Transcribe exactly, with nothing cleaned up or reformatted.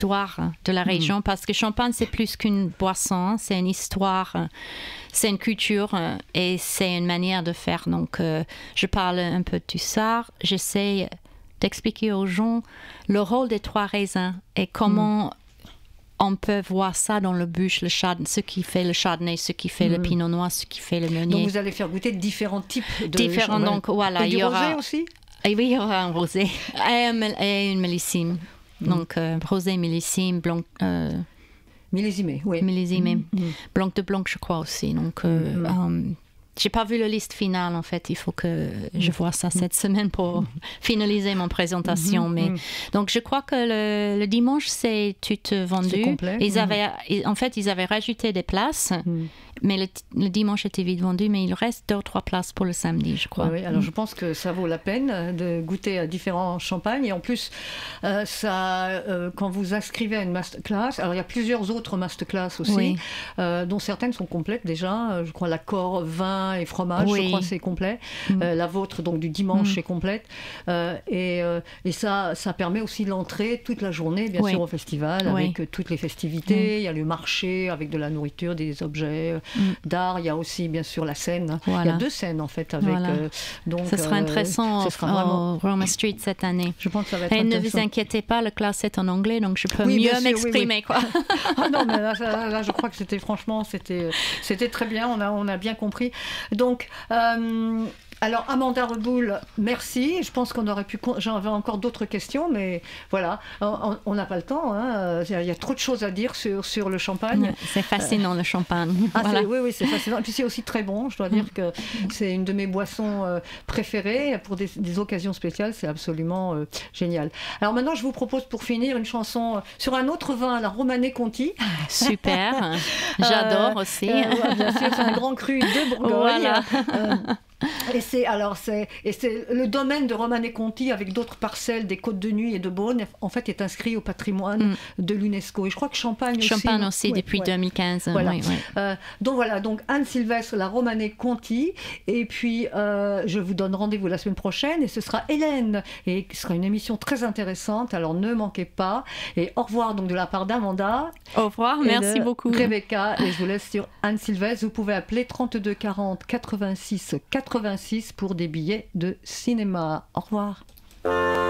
l'histoire de la région, mmh. parce que Champagne, c'est plus qu'une boisson, c'est une histoire, c'est une culture et c'est une manière de faire. Donc, euh, je parle un peu de tout ça. J'essaie d'expliquer aux gens le rôle des trois raisins et comment... Mmh. On peut voir ça dans le bûche, le chard... ce qui fait le chardonnay, ce qui fait mmh. le pinot noir, ce qui fait le meunier. Donc vous allez faire goûter différents types de différents. Champagne. Donc voilà, et il y du aura rosé aussi. Et oui, il y aura un rosé et, un, et une millésime. Mmh. Donc euh, rosé, millésime, blanc. Euh, millésimé, oui. Millésimé, mmh. blanc de blanc, je crois aussi. Donc. Euh, mmh. um, J'ai pas vu la liste finale, en fait. Il faut que je vois ça cette semaine pour finaliser mon présentation. Mm-hmm. Mais donc, je crois que le, le dimanche, c'est tout vendu. C'est complet. Ils mm-hmm. avaient, en fait, ils avaient rajouté des places. Mm. Mais le, le dimanche était vite vendu, mais il reste deux ou trois places pour le samedi, je crois. Oui, oui. Alors, mm. je pense que ça vaut la peine de goûter à différents champagnes. Et en plus, euh, ça, euh, quand vous inscrivez à une masterclass, alors il y a plusieurs autres masterclass aussi, oui. euh, dont certaines sont complètes déjà. Je crois l'accord vin et fromage, oui. je crois c'est complet. Mm. Euh, la vôtre, donc du dimanche, mm. est complète. Euh, et euh, et ça, ça permet aussi l'entrée toute la journée, bien oui. sûr, au festival, oui. avec toutes les festivités. Mm. Il y a le marché avec de la nourriture, des objets mm. d'art. Il y a aussi, bien sûr, la scène. Voilà. Il y a deux scènes, en fait. Avec, voilà. euh, donc, ça sera intéressant euh, au, vraiment... au Roma Street cette année. Je pense que ça va être et intéressant. Ne vous inquiétez pas, le classe est en anglais, donc je peux oui, mieux m'exprimer. Oui, oui. Quoi. ah non, mais là, là, là, je crois que c'était, franchement, c'était, c'était très bien. On a, on a bien compris. Donc, euh, alors Amanda Reboul, merci. Je pense qu'on aurait pu. J'avais encore d'autres questions, mais voilà, on n'a pas le temps. Hein. Il y a trop de choses à dire sur, sur le champagne. Ouais, c'est fascinant, euh, le champagne. Ah, voilà. Oui, oui, c'est fascinant. Et puis c'est aussi très bon. Je dois dire que c'est une de mes boissons euh, préférées. Pour des, des occasions spéciales, c'est absolument euh, génial. Alors maintenant, je vous propose pour finir une chanson euh, sur un autre vin, la Romanée Conti. Super. J'adore euh, aussi. Euh, ouais, bien sûr, c'est un grand cru de Bourgogne. Voilà. Euh, Et c'est, alors c'est, et c'est le domaine de Romanée Conti avec d'autres parcelles des Côtes de Nuits et de Beaune, en fait, est inscrit au patrimoine mm. de l'UNESCO. Et je crois que Champagne aussi. Champagne aussi, ouais, depuis ouais. deux mille quinze. Voilà. Oui, oui. Euh, donc voilà, donc Anne Sylvestre, la Romanée Conti. Et puis, euh, je vous donne rendez-vous la semaine prochaine et ce sera Hélène. Et ce sera une émission très intéressante, alors ne manquez pas. Et au revoir donc de la part d'Amanda. Au revoir, merci beaucoup. Rebecca, et je vous laisse sur Anne Sylvestre. Vous pouvez appeler trente-deux quarante quatre-vingt-six quatre-vingt-six pour des billets de cinéma. Au revoir.